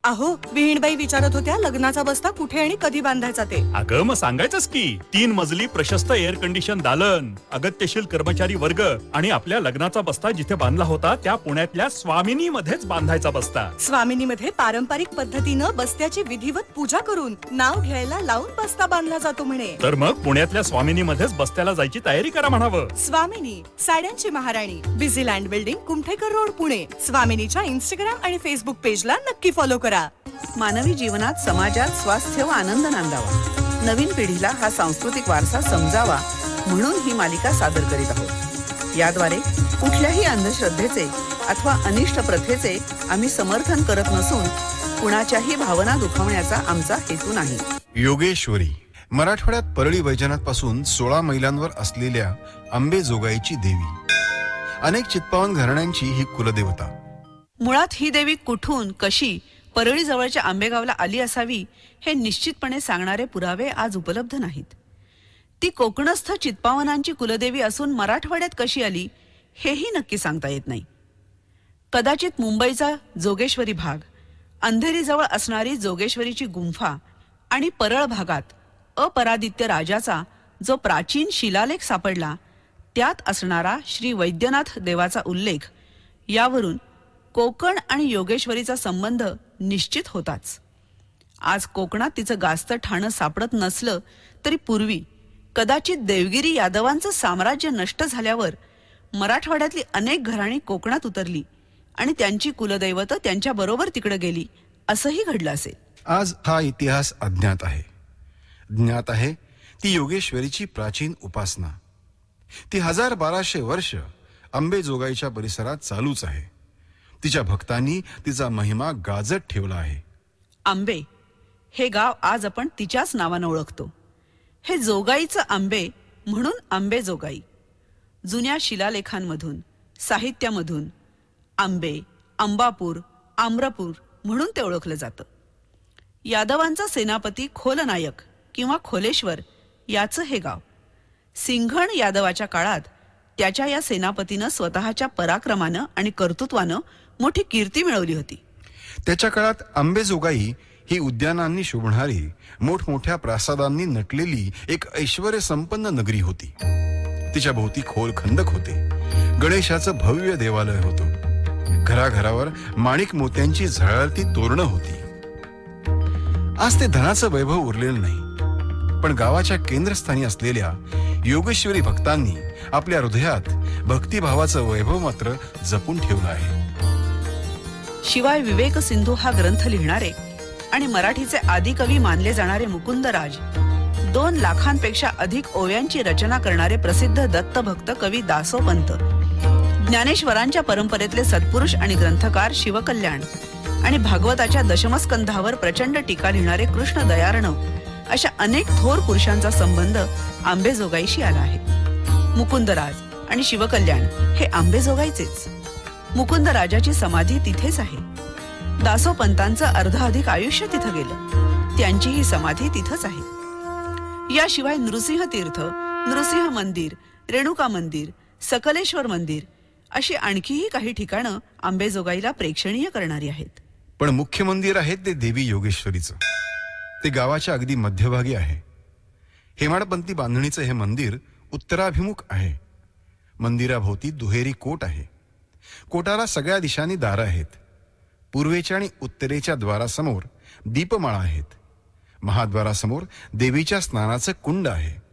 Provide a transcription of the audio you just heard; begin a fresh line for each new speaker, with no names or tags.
अहो विहीणबाई विचारत होत्या लग्नाचा बस्ता कुठे आणि कधी बांधायचा ते.
अगं मग सांगायचंच की 3 मजली प्रशस्त एअर कंडिशन दालन, अगत्यशील कर्मचारी वर्ग आणि आपल्या लग्नाचा बस्ता जिथे बांधला होता त्या पुण्यातल्या स्वामिनी मध्येच बांधायचा बस्ता.
स्वामिनी मध्ये पारंपरिक पद्धतीनं बस्त्याची विधिवत पूजा करून नाव घ्यायला लावून बस्ता बांधला जातो म्हणे.
तर मग पुण्यातल्या स्वामिनी मध्येच बस्त्याला जायची तयारी करा म्हणावं.
स्वामिनी, साड्यांची महाराणी, Busyland building, Kumthekar road, Pune. स्वामिनीच्या Instagram आणि फेसबुक पेजला नक्की फॉलो करा.
मानवी जीवनात, समाजात स्वास्थ्य व आनंद नांदावा, नवीन पिढीला हा सांस्कृतिक वारसा समजावा म्हणून ही मालिका सादर करीत आहोत. याद्वारे कुठल्याही अंधश्रद्धेचे अथवा अनिष्ट प्रथेचे आम्ही समर्थन करत नसून कुणाच्याही भावना दुखावण्याचा आमचा हेतू नाही.
योगेश्वरी मराठवाड्यात परळी वैजनाथपासून 16 मैलांवर असलेल्या अंबेजोगाईची देवी, अनेक चित्पावन घराण्यांची ही कुलदेवता.
मुळात ही देवी कुठून, कशी परळी जवळच्या आंबेगावला आली असावी हे निश्चितपणे सांगणारे पुरावे आज उपलब्ध नाहीत. ती कोकणस्थ चित्पावनांची कुलदेवी असून मराठवाड्यात कशी आली हेही नक्की सांगता येत नाही. कदाचित मुंबईचा जोगेश्वरी भाग, अंधेरीजवळ असणारी जोगेश्वरीची गुंफा आणि परळ भागात अपरादित्य राजाचा जो प्राचीन शिलालेख सापडला त्यात असणारा श्री वैद्यनाथ देवाचा उल्लेख यावरून कोकण आणि योगेश्वरीचा संबंध निश्चित होताच. आज कोकणात तिचं गास्त ठाणं सापडत नसलं तरी पूर्वी कदाचित देवगिरी यादवांचं साम्राज्य नष्ट झाल्यावर मराठवाड्यातली अनेक घराणी कोकणात उतरली आणि त्यांची कुलदैवत त्यांच्या बरोबर तिकडे गेली असंही घडलं असेल.
आज हा इतिहास अज्ञात आहे. ज्ञात आहे ती योगेश्वरीची प्राचीन उपासना. ती 1200 वर्ष अंबेजोगाईच्या परिसरात चालूच आहे. तिच्या भक्तांनी तिचा महिमा गाजत ठेवला आहे.
आंबे हे गाव आज आपण तिच्याच नावानं ओळखतो. हे जोगाईचं आंबे म्हणून अंबेजोगाई. जुन्या शिलालेखांमधून, साहित्यामधून आंबे, अंबापूर, आम्रपूर म्हणून ते ओळखलं जातं. यादवांचा सेनापती खोलनायक किंवा खोलेश्वर याचं हे गाव. सिंघण यादवाच्या काळात त्याच्या या सेनापतीनं स्वतःच्या पराक्रमानं आणि कर्तृत्वानं मोठी कीर्ती मिळवली होती.
त्याच्या काळात अंबेजोगाई ही उद्यानांनी शोभणारी, मोठमोठ्या प्रासादांनी नटलेली एक ऐश्वर्य संपन्न नगरी होती. तिच्या भोवती खोल खंदक होते. गणेशाचं भव्य देवालय होतं. घराघरावर माणिक मोत्यांची झळाळती तोरणं होती. आज ते धनाचं वैभव उरलेलं नाही, पण गावाच्या केंद्रस्थानी असलेल्या योगेश्वरी भक्तांनी आपल्या हृदयात भक्तिभावाचं वैभव मात्र जपून ठेवलं आहे.
शिवाय विवेक सिंधू हा ग्रंथ लिहिणारे आणि मराठीचे आदिकवी मानले जाणारे मुकुंदराज, 2 लाखांपेक्षा अधिक ओव्यांची रचना करणारे प्रसिद्ध दत्तभक्त कवी दासोपंत, ज्ञानेश्वरांच्या परंपरेतले सत्पुरुष आणि ग्रंथकार शिवकल्याण आणि भागवताच्या दशमस्कंधावर प्रचंड टीका लिहिणारे कृष्ण दयार्णव अशा अनेक थोर पुरुषांचा संबंध आंबेजोगाईशी आला आहे. मुकुंदराज आणि शिवकल्याण हे आंबेजोगाईचेच. मुकुंदराजाची समाधी तिथेच आहे. दासोपंतांचं अर्धाधिक आयुष्य तिथं गेलं. त्यांचीही समाधी तिथंच आहे. याशिवाय नृसिंह तीर्थ, नृसिंह मंदिर, रेणुका मंदिर, सकलेश्वर मंदिर अशी आणखीही काही ठिकाणं आंबेजोगाईला प्रेक्षणीय करणारी आहेत.
पण मुख्य मंदिर आहे ते देवी योगेश्वरीचं. ते गावाच्या अगदी मध्यभागी आहे. हेमाडपंथी बांधणीचं हे मंदिर उत्तराभिमुख आहे. मंदिराभोवती दुहेरी कोट आहे. कोटाला सगळ्या दिशांनी दारं आहेत. पूर्वेच्या आणि उत्तरेच्या द्वारासमोर दीपमाळा आहेत. महाद्वारासमोर देवीच्या स्नानाचं कुंड आहे.